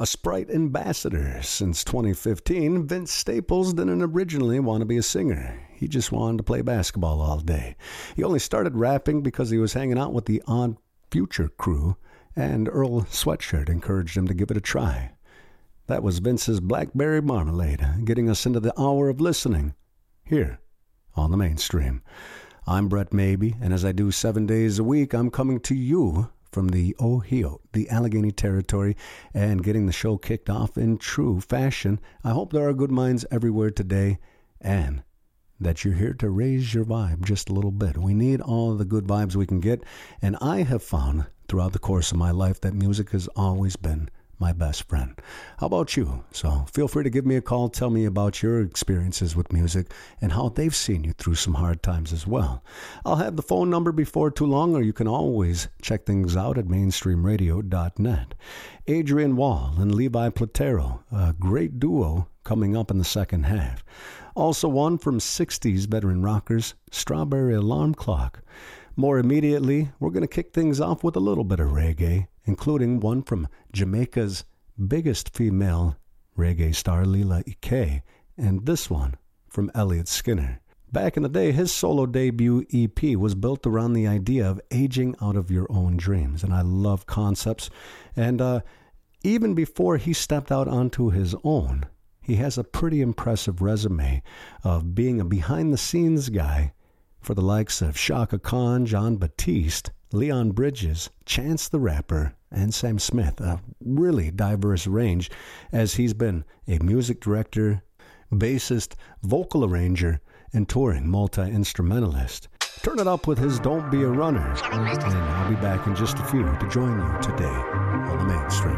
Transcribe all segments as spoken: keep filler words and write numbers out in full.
A Sprite ambassador since twenty fifteen, Vince Staples didn't originally want to be a singer. He just wanted to play basketball all day. He only started rapping because he was hanging out with the Odd Future crew, and Earl Sweatshirt encouraged him to give it a try. That was Vince's Blackberry Marmalade, getting us into the hour of listening, here on the Mainstream. I'm Brett Mabee, and as I do seven days a week, I'm coming to you from the Ohio, the Allegheny Territory, and getting the show kicked off in true fashion. I hope there are good minds everywhere today, and that you're here to raise your vibe just a little bit. We need all the good vibes we can get, and I have found throughout the course of my life that music has always been my best friend. How about you? So feel free to give me a call. Tell me about your experiences with music and how they've seen you through some hard times as well. I'll have the phone number before too long, or you can always check things out at mainstream radio dot net. Adrian Wall and Levi Platero, a great duo coming up in the second half. Also one from sixties veteran rockers, Strawberry Alarm Clock. More immediately, we're going to kick things off with a little bit of reggae, including one from Jamaica's biggest female reggae star, Lila Ike, and this one from Elliot Skinner. Back in the day, his solo debut E P was built around the idea of aging out of your own dreams, and I love concepts. And uh, even before he stepped out onto his own, he has a pretty impressive resume of being a behind-the-scenes guy for the likes of Shaka Khan, John Batiste, Leon Bridges, Chance the Rapper, and Sam Smith. A really diverse range, as he's been a music director, bassist, vocal arranger, and touring multi-instrumentalist. Turn it up with his Don't Be a Runner, and I'll be back in just a few to join you today on the Mainstream.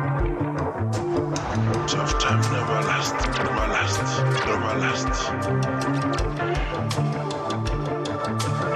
Tough time never last, never last, never last.